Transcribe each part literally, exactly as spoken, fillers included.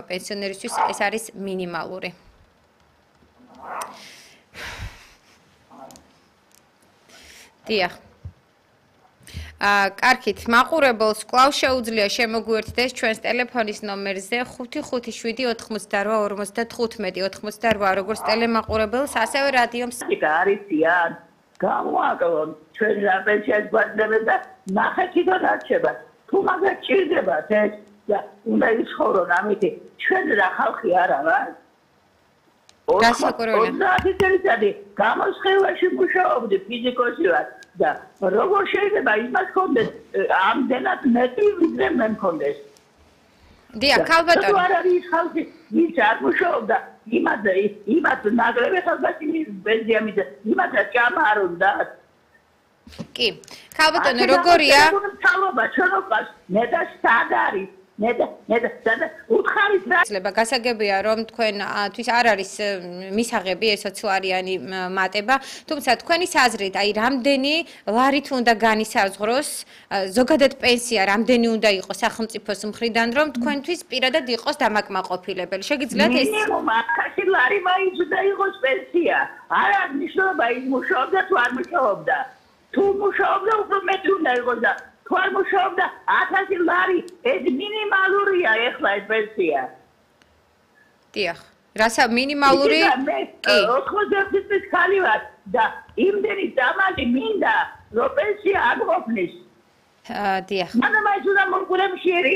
პენსიონერისთვის ეს არის მინიმალური. დიახ. კარგით, მაყურებელს კვლავ შეუძლია შემოგვიერთდეს ჩვენს ტელეფონის ნომერზე ხუთი ხუთი შვიდი ოთხმოცდარვა ორმოცდათხუთმეტი ოცდაოთხმოცდარვა როგორც ტელემაყურებელს, ასევე რადიომს. არიციან, გამოაკლონ ჩვენ რა პენსიას გვაძლევენ და ნახეთ თვითონ არჩება. თუ მაგას ჭირდებათ ეს და უნდა იცხოვრონ ამით, ჩვენ რა ხალხი არა ვარ? ოცდაათი წელიწადი გამოსხევაში მუშაობდი ფიზიკოსი ვარ. და როგორ შეიძლება იმას ჰქონდეს ამდენად მეტი ვიდრე მე მქონდეს. დიახ, ქალბატონო. თუ არ არის ხალხი, ის არ მუშაობდა, იმას იმას ნაკლები ხალხი მის პენსია მის იმასაც ჭამა არ უნდა. კი, ქალბატონო, როგორია? თალობა ჩვენობას მე და სად არის? მე და მე და სად უთხარის რა? შეიძლება გასაგებია რომ თქვენთვის არ არის მისაღები ეს ოცლარიანი მატება, თუმცა თქვენი აზრით, აი რამდენი ლარით უნდა განისაზღვროს ზოგადად პენსია, რამდენი უნდა იყოს სახელმწიფოს მხრიდან, რომ თქვენთვის პირადად იყოს დამაკმაყოფილებელი. შეგიძლიათ ეს მინიმუმ ათასი ლარი მაინც უნდა იყოს პენსია. არ აქვს მნიშვნელობა ის მუშაობდა თუ არ მუშაობდა. თუ მუშაობდა უფრო მეტი უნდა იყოს და თუ არ მუშაობდა ათასი ლარი ეს მინიმალურია ეხლა ეს პენსია. დიახ. რაცა მინიმალური? კი. ოთხმოცდაოთხ წლის ხალი ვარ და იმდენი დამალი მინდა რომ პენსია არ ყოფნის. დიახ. მანამ აი უნდა მომყურებშიერი.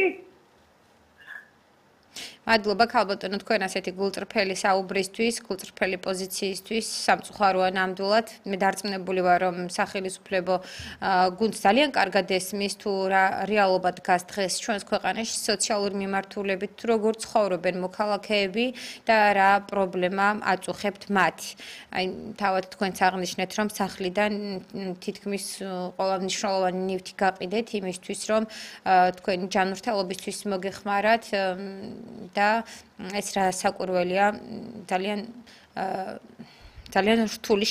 მადლობა ქალბატონო თქვენ ასეთი გულწრფელი საუბრისთვის, გულწრფელი პოზიციისთვის, სამწუხაროა ნამდვილად. მე დარწმუნებული ვარ, რომ სახელმწიფო გუნდს ძალიან კარგად ესმის თუ რა რეალობა დგას დღეს ჩვენს ქვეყანაში სოციალური მიმართულებით, თუ როგორ ცხოვრობენ მოქალაქეები და რა პრობლემა აწუხებთ მათ. აი თავად თქვენც აღნიშნეთ, რომ სახლიდან თითქმის ყველა მნიშვნელოვანი ნივთი გაყიდეთ იმისთვის, რომ თქვენი ჯანმრთელობისთვის მოგეხმარათ და ეს რა საკურველია ძალიან ძალიან რთული